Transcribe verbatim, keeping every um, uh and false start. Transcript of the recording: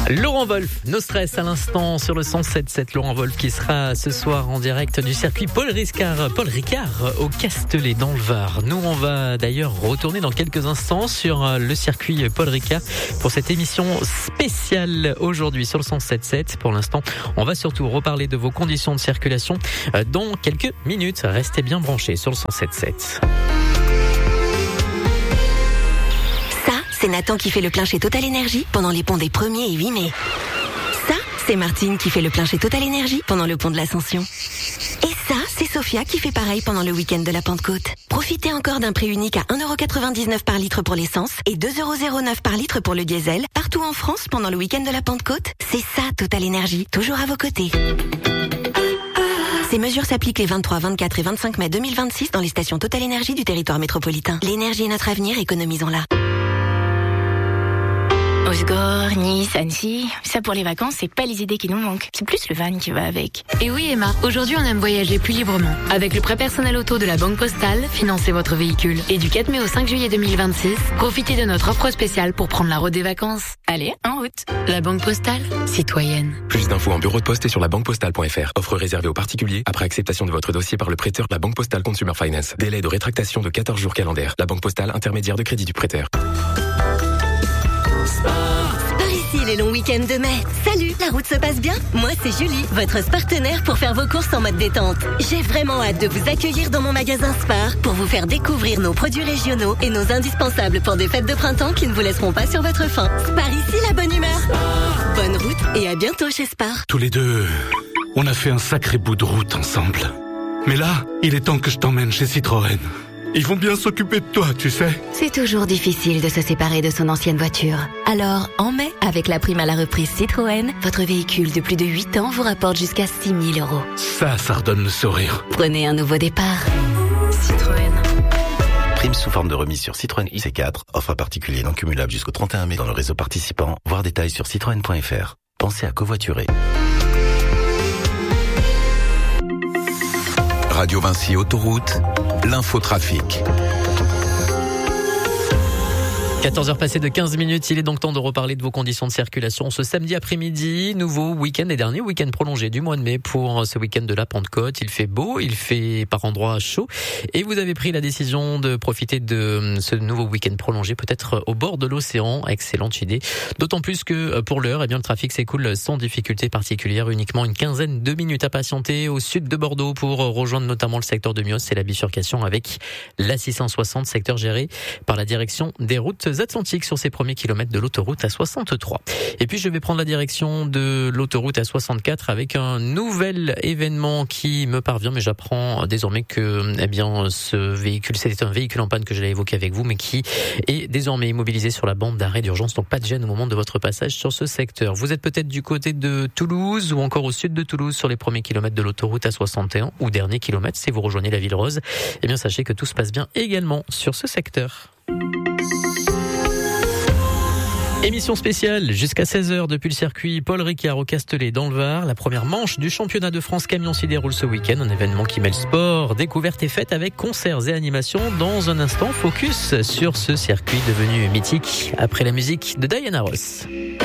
Laurent Wolf, No Stress à l'instant sur le cent sept sept. Laurent Wolf qui sera ce soir en direct du circuit Paul Ricard, Paul Ricard au Castellet dans le Var. Nous, on va d'ailleurs retourner dans quelques instants sur le circuit Paul Ricard pour cette émission spéciale aujourd'hui sur le cent sept sept. Pour l'instant, on va surtout reparler de vos conditions de circulation dans quelques minutes. Restez bien branchés sur le cent sept sept. C'est Nathan qui fait le plein chez Total Energy pendant les ponts des premier et huit mai. Ça, c'est Martine qui fait le plein chez Total Energy pendant le pont de l'Ascension. Et ça, c'est Sophia qui fait pareil pendant le week-end de la Pentecôte. Profitez encore d'un prix unique à un euro quatre-vingt-dix-neuf par litre pour l'essence et deux euros zéro neuf par litre pour le diesel, partout en France pendant le week-end de la Pentecôte. C'est ça, Total Energy, toujours à vos côtés. Ces mesures s'appliquent les vingt-trois, vingt-quatre et vingt-cinq mai deux mille vingt-six dans les stations Total Energy du territoire métropolitain. L'énergie est notre avenir, économisons-la. Osgore, Nice, Annecy, ça pour les vacances, c'est pas les idées qui nous manquent. C'est plus le van qui va avec. Et oui Emma, aujourd'hui on aime voyager plus librement. Avec le prêt personnel auto de la Banque Postale, financez votre véhicule. Et du quatre mai au cinq juillet deux mille vingt-six, profitez de notre offre spéciale pour prendre la route des vacances. Allez, en route. La Banque Postale, citoyenne. Plus d'infos en bureau de poste et sur la banque postale point f r. Offre réservée aux particuliers après acceptation de votre dossier par le prêteur de la Banque Postale Consumer Finance. Délai de rétractation de quatorze jours calendaires. La Banque Postale, intermédiaire de crédit du prêteur. Par ici les longs week-ends de mai. Salut, la route se passe bien? Moi c'est Julie, votre partenaire pour faire vos courses en mode détente. J'ai vraiment hâte de vous accueillir dans mon magasin Spar pour vous faire découvrir nos produits régionaux et nos indispensables pour des fêtes de printemps qui ne vous laisseront pas sur votre faim. Spar ici, la bonne humeur. Spar. Bonne route et à bientôt chez Spar. Tous les deux, on a fait un sacré bout de route ensemble. Mais là, il est temps que je t'emmène chez Citroën. Ils vont bien s'occuper de toi, tu sais. C'est toujours difficile de se séparer de son ancienne voiture. Alors, en mai, avec la prime à la reprise Citroën, votre véhicule de plus de huit ans vous rapporte jusqu'à six mille euros. Ça, ça redonne le sourire. Prenez un nouveau départ. Citroën. Prime sous forme de remise sur Citroën I C quatre. Offre particulier non cumulable jusqu'au trente et un mai dans le réseau participant. Voir détails sur citroën point f r. Pensez à covoiturer. Radio Vinci Autoroute, l'infotrafic. quatorze heures passées de quinze minutes, il est donc temps de reparler de vos conditions de circulation ce samedi après-midi, nouveau week-end et dernier week-end prolongé du mois de mai pour ce week-end de la Pentecôte. Il fait beau, il fait par endroits chaud et vous avez pris la décision de profiter de ce nouveau week-end prolongé peut-être au bord de l'océan. Excellente idée, d'autant plus que pour l'heure, eh bien, le trafic s'écoule sans difficulté particulière, uniquement une quinzaine de minutes à patienter au sud de Bordeaux pour rejoindre notamment le secteur de Mios et la bifurcation avec la six cent soixante, secteur géré par la direction des routes Atlantiques sur ces premiers kilomètres de l'autoroute A soixante-trois. Et puis je vais prendre la direction de l'autoroute A soixante-quatre avec un nouvel événement qui me parvient, mais j'apprends désormais que eh bien ce véhicule, c'était un véhicule en panne que j'allais évoquer avec vous, mais qui est désormais immobilisé sur la bande d'arrêt d'urgence, donc pas de gêne au moment de votre passage sur ce secteur. Vous êtes peut-être du côté de Toulouse ou encore au sud de Toulouse sur les premiers kilomètres de l'autoroute A soixante et un ou dernier kilomètre si vous rejoignez la Ville Rose. Eh bien sachez que tout se passe bien également sur ce secteur. Émission spéciale jusqu'à seize heures depuis le circuit Paul Ricard au Castellet dans le Var. La première manche du championnat de France camion s'y déroule ce week-end. Un événement qui mêle sport, découverte et fête avec concerts et animations. Dans un instant, focus sur ce circuit devenu mythique après la musique de Diana Ross.